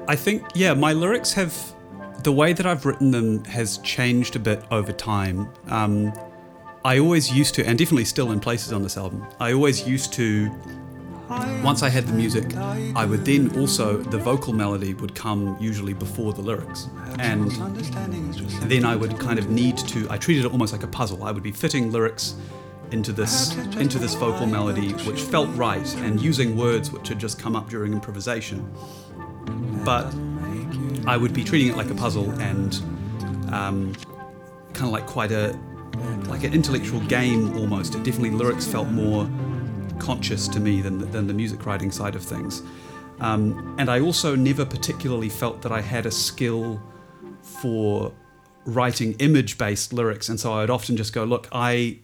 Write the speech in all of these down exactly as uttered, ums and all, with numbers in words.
I think, yeah, my lyrics have, the way that I've written them has changed a bit over time. Um, I always used to, and definitely still in places on this album, I always used to, once I had the music, I would then also, the vocal melody would come usually before the lyrics. And then I would kind of need to, I treated it almost like a puzzle. I would be fitting lyrics into this into this vocal melody which felt right and using words which had just come up during improvisation. But I would be treating it like a puzzle and um, kind of like quite a, like an intellectual game almost. It definitely, lyrics felt more conscious to me than the, than the music writing side of things. Um, and I also never particularly felt that I had a skill for writing image-based lyrics, and so I would often just go, look, I,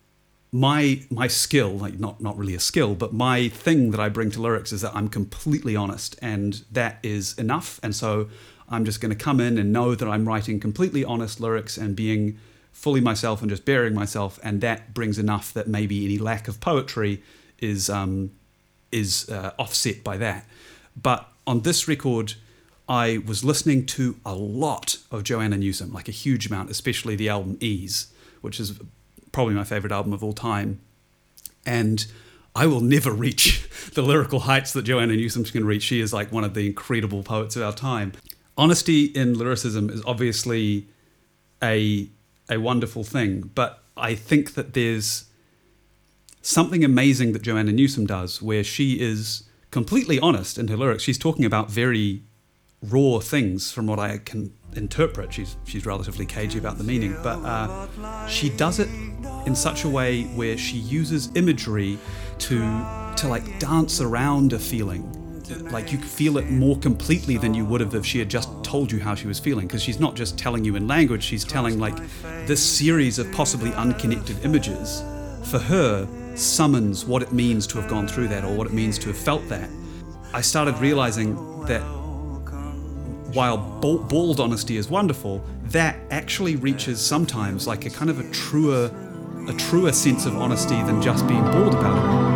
my my skill, like not not really a skill, but my thing that I bring to lyrics is that I'm completely honest, and that is enough. And so I'm just going to come in and know that I'm writing completely honest lyrics and being fully myself and just bearing myself, and that brings enough that maybe any lack of poetry is um, is uh, offset by that. But on this record, I was listening to a lot of Joanna Newsom, like a huge amount, especially the album Ease, which is probably my favorite album of all time. And I will never reach the lyrical heights that Joanna Newsom can reach. She is like one of the incredible poets of our time. Honesty in lyricism is obviously a a wonderful thing, but I think that there's something amazing that Joanna Newsom does where she is completely honest in her lyrics. She's talking about very raw things from what I can interpret. She's she's relatively cagey about the meaning, but uh, she does it in such a way where she uses imagery to to like dance around a feeling. Like you feel it more completely than you would have if she had just told you how she was feeling, because she's not just telling you in language, she's telling like this series of possibly unconnected images for her summons what it means to have gone through that or what it means to have felt that. I started realizing that while bald honesty is wonderful, that actually reaches sometimes like a kind of a truer, a truer sense of honesty than just being bald about it.